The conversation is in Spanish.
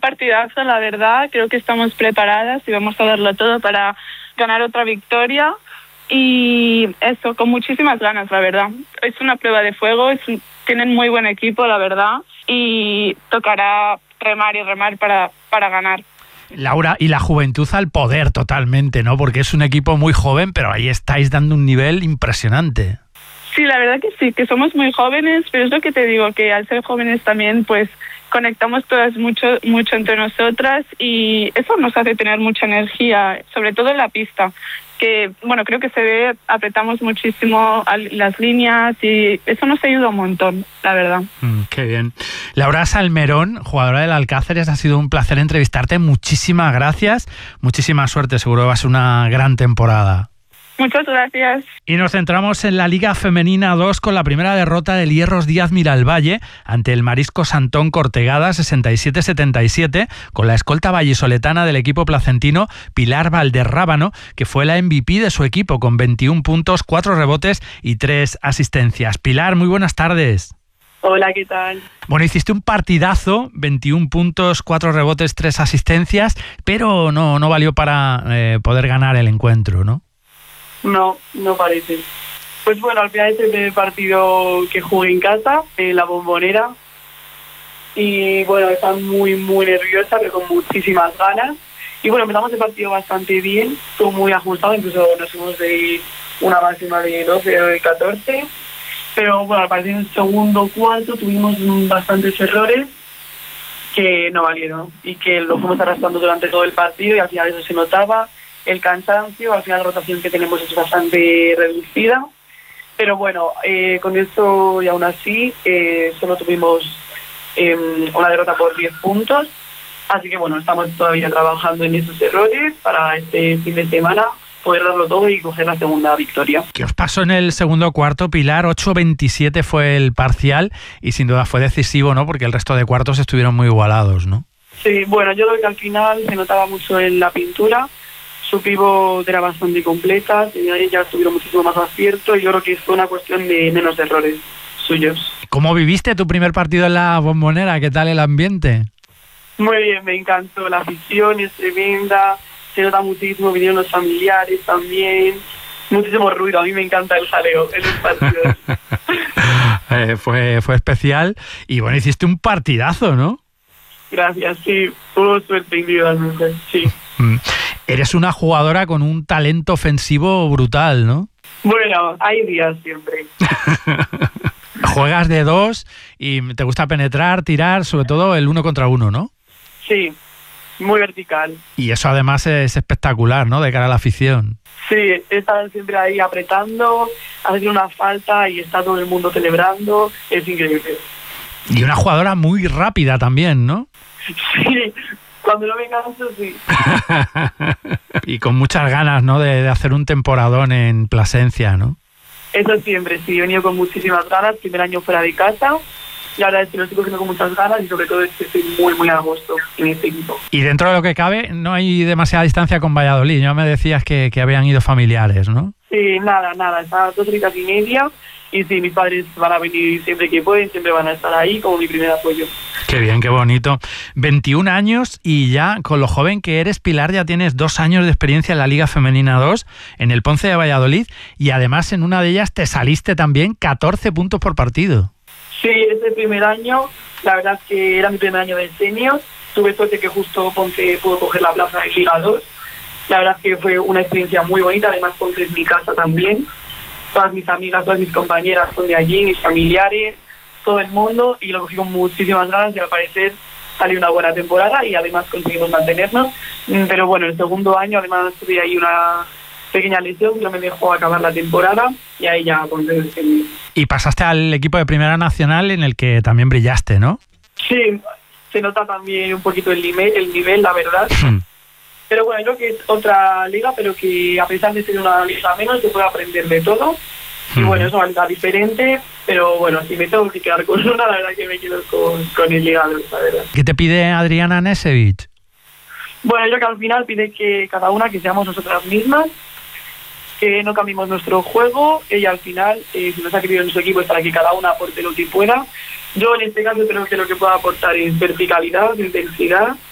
partidazo, la verdad. Creo que estamos preparadas y vamos a darlo todo para ganar otra victoria. Y eso, con muchísimas ganas, la verdad. Es una prueba de fuego, tienen muy buen equipo, la verdad. Y tocará remar y remar para ganar. Laura, y la juventud al poder totalmente, ¿no? Porque es un equipo muy joven, pero ahí estáis dando un nivel impresionante. Sí, la verdad que sí, que somos muy jóvenes, pero es lo que te digo, que al ser jóvenes también, pues, conectamos todas mucho entre nosotras y eso nos hace tener mucha energía, sobre todo en la pista, que, bueno, creo que se ve, apretamos muchísimo las líneas y eso nos ayuda un montón, la verdad. Qué bien. Laura Salmerón, jugadora del Alcáceres, ha sido un placer entrevistarte. Muchísimas gracias, muchísima suerte, seguro que va a ser una gran temporada. Muchas gracias. Y nos centramos en la Liga Femenina 2 con la primera derrota del Hierros Díaz Miralvalle ante el Marisco Santón Cortegada 67-77 con la escolta vallisoletana del equipo placentino Pilar Valderrábano, que fue la MVP de su equipo con 21 puntos, 4 rebotes y 3 asistencias. Pilar, muy buenas tardes. Hola, ¿qué tal? Bueno, hiciste un partidazo, 21 puntos, 4 rebotes, 3 asistencias, pero no valió para poder ganar el encuentro, ¿no? No parece. Pues bueno, al final es el primer partido que jugué en casa, en la Bombonera. Y bueno, estaba muy nerviosa, pero con muchísimas ganas. Y bueno, empezamos el partido bastante bien, estuvo muy ajustado, incluso nos fuimos de una máxima de 12 o de 14. Pero bueno, al parecer en el segundo cuarto tuvimos bastantes errores que no valieron y que lo fuimos arrastrando durante todo el partido y al final eso se notaba. El cansancio, al final la rotación que tenemos es bastante reducida, pero bueno, con esto y aún así solo tuvimos una derrota por 10 puntos, así que bueno, estamos todavía trabajando en esos errores para este fin de semana poder darlo todo y coger la segunda victoria. ¿Qué os pasó en el segundo cuarto, Pilar? 8-27 fue el parcial y sin duda fue decisivo, ¿no? Porque el resto de cuartos estuvieron muy igualados, ¿no? Sí, bueno, yo creo que al final se notaba mucho en la pintura. Su pivot era bastante completa, ellas tuvieron muchísimo más acierto y yo creo que fue una cuestión de menos errores suyos. ¿Cómo viviste tu primer partido en la Bombonera? ¿Qué tal el ambiente? Muy bien, me encantó, la afición es tremenda, se nota muchísimo, vinieron los familiares también, muchísimo ruido, a mí me encanta el jaleo en los partidos. Fue especial y bueno, hiciste un partidazo, ¿no? Gracias, sí, tuvo suerte individualmente, sí. Eres una jugadora con un talento ofensivo brutal, ¿no? Bueno, hay días siempre. Juegas de 2 y te gusta penetrar, tirar, sobre todo el 1 contra 1, ¿no? Sí, muy vertical. Y eso además es espectacular, ¿no? De cara a la afición. Sí, están siempre ahí apretando, hacen una falta y está todo el mundo celebrando, es increíble. Y una jugadora muy rápida también, ¿no? Sí, cuando lo vengan eso sí. Y con muchas ganas, ¿no? De hacer un temporadón en Plasencia, ¿no? Eso siempre, sí, he venido con muchísimas ganas, primer año fuera de casa, y ahora lo estoy cogiendo con muchas ganas y sobre todo es que estoy muy a gusto en este equipo. Y dentro de lo que cabe, no hay demasiada distancia con Valladolid, ya me decías que habían ido familiares, ¿no? Sí, nada, está a 2 horitas y media. Y sí, mis padres van a venir siempre que pueden, siempre van a estar ahí como mi primer apoyo. Qué bien, qué bonito. 21 años y ya con lo joven que eres, Pilar, ya tienes 2 años de experiencia en la Liga Femenina 2, en el Ponce de Valladolid, y además en una de ellas te saliste también 14 puntos por partido. Sí, ese primer año, la verdad es que era mi primer año de senior. Tuve suerte que justo Ponce pudo coger la plaza de Liga 2. La verdad es que fue una experiencia muy bonita, además Ponce es mi casa también. Todas mis amigas, todas mis compañeras son de allí, mis familiares, todo el mundo, y lo cogí con muchísimas ganas y al parecer salió una buena temporada y además conseguimos mantenernos. Pero bueno, el segundo año además tuve ahí una pequeña lesión que no me dejó acabar la temporada y ahí ya conseguí seguir. Y pasaste al equipo de Primera Nacional en el que también brillaste, ¿no? Sí, se nota también un poquito el nivel, la verdad. Pero bueno, creo que es otra liga, pero que a pesar de ser una liga menos, se puede aprender de todo. Y bueno, es una liga diferente, pero bueno, si me tengo que quedar con una, la verdad que me quedo con el Liga 2, la verdad. ¿Qué te pide Adriana Nesevich? Bueno, yo creo que al final pide que cada una que seamos nosotras mismas, que no cambiemos nuestro juego. Ella al final, si nos ha querido en su equipo, es para que cada una aporte lo que pueda. Yo en este caso creo que lo que puedo aportar es verticalidad, intensidad,